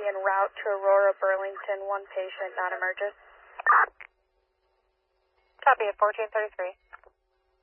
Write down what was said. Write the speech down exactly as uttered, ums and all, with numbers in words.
en route to Aurora, Burlington, one patient, non-emergent. Copy at fourteen thirty-three.